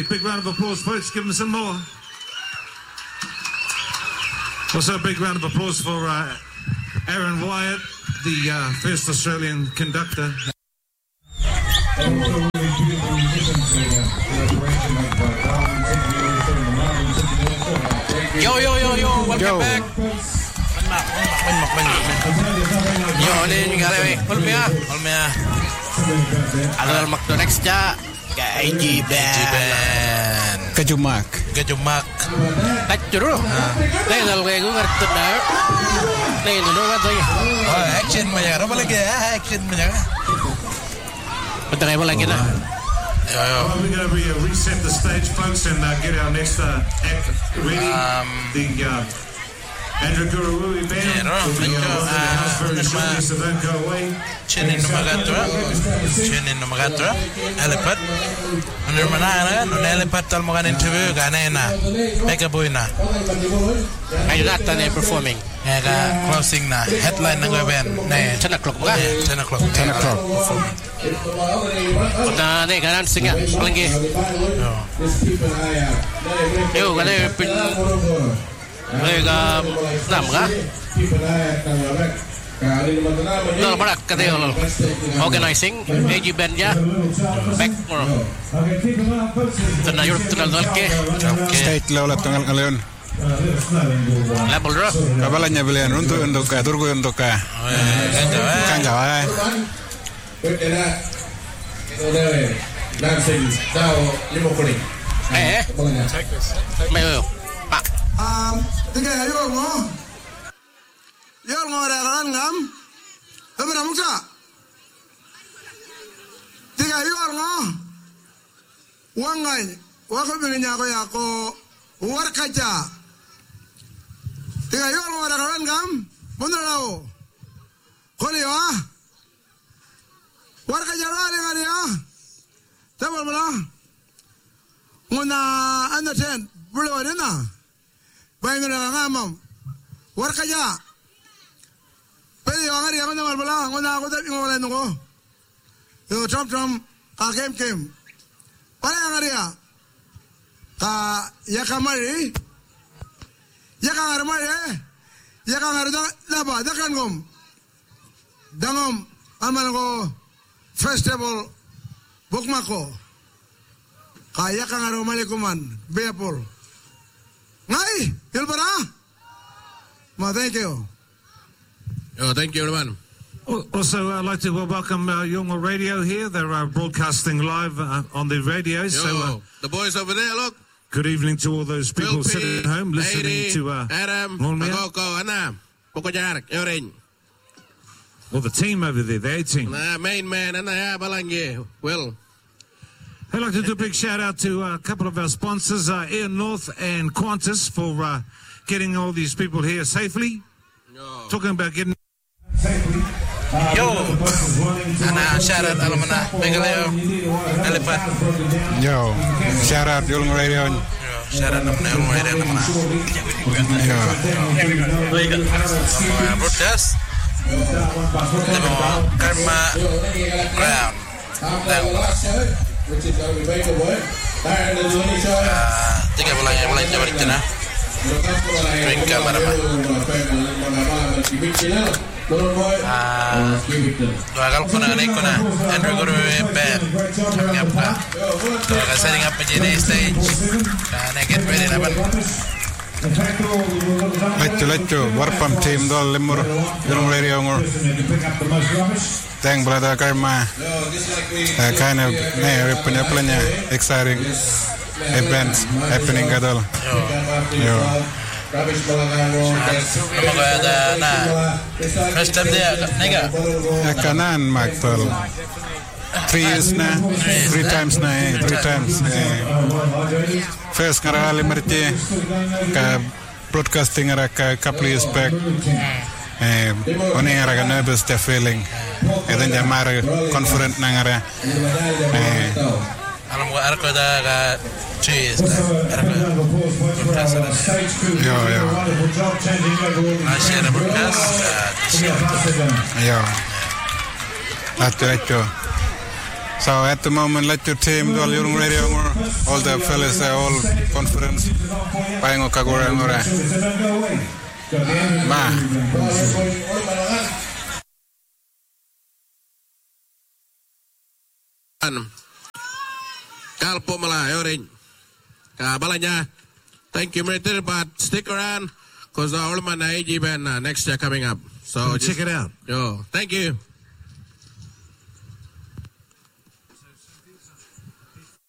big round of applause, folks. Give them some more. Also, a big round of applause for Aaron Wyatt, the first Australian conductor. Yo, welcome back. Yo, ini juga lewat. Olmea. Ada McDonald's ja. Gaji band. Kejumak. Kacuru. Đây là người cũng ngặt tận đó. Đây là nó thôi. Action mà ya, apa lagi ya? Action banyak. Bentar apa lagi dah? We're going to reset the stage, folks, and get our next act ready. The Andrew Gururui band will be in the house very shortly, so don't go away. Chinin Numagatra, Elepat. Under Manana, Elepat Talmogan interview, Ganena, Pekabuina. Are you not done performing? Closing na, headline ng event. 10 o'clock ba? 10 o'clock. Nah, ni kanan singa, palagi. Yo, kanay pin. Mereka nam ka? No, barak kateo lo. Organizing, AG band ya. Back more. Tunayur ke. State level tengah ngaleon. Level ro. Kabalanya belian untuk turgo untuk kan jawab. Mayo. Pak. Tiga ayo mo. Yo ngorekan ngam. Tapi namun sa. Tiga ayo ngo. Wangai. Wako bingnya ako war kaca. Tiga ayo ngorekan ngam. Bener tau. Kali ya. War kaca lah dengan dia. Tahu mana? Nguna anda ten. Belum ada na. Baik na ngamam. War kaca. Pwede yung angari ako naman pala. Nguna ako tayo yung wala nung ko. Yung trom kem. Pala yung angari ya. Ka yakamari. Yakangaramari eh. Yakangari na dakan ngom. Dangom aman ko festival bukmako. Ka yakangaramari kuman. Beapol. Ngai, Hilbara. Thank you. Oh, thank you, everyone. Also, I'd like to welcome Yolngu Radio here. They're broadcasting live on the radio. So, the boys over there, look. Good evening to all those people sitting at home listening to Adam, Molmea. Anam, Pokojarak, Yorin. Well, the team over there, the A-team. Main man, Balangi. Well, I'd like to do a big shout out to a couple of our sponsors, Air North and Qantas, for getting all these people here safely. Talking about getting safely. Yo, ana shout out alamana Megaleo, Elephant. Yo, shout out Yolngu Radio. Yo, shout out Yolngu Radio namana. Yo, broadcast. Demo Karma Ground. Tiga bulan yang mulai coba di sana. Drink kamar apa? Dua kali kuna Andrew Gururui band kami apa? Dua kali setting up jadi stage. Karena get ready napan. Lecu, warpam team dol lemur Yolngu Radio ngor. Thank brother Karma. Kind of punya exciting events happening kadal. Yo. Semoga ada first time dia nega. Kanan maktol. 3 years na, 3 times. First ngarali merti ka broadcasting ka couple years back. Oni ngara nervous the feeling. Eden jamar confident nangara. Alam gua arko da ka cheese. Yo. Share broadcast. Yo. Ato. So at the moment, let your team, all your radio, all the fellas, all conference, buying a kagura ma. Kalpo mala yoring. Balanya. Thank you, Meritor, but stick around because the Oldman AG band next year coming up. So check it out. Yo, thank you.